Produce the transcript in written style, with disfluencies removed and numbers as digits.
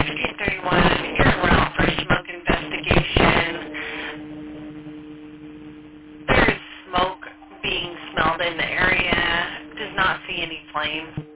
1631, you're around for a smoke investigation. There's smoke being smelled in the area. Does not see any flames.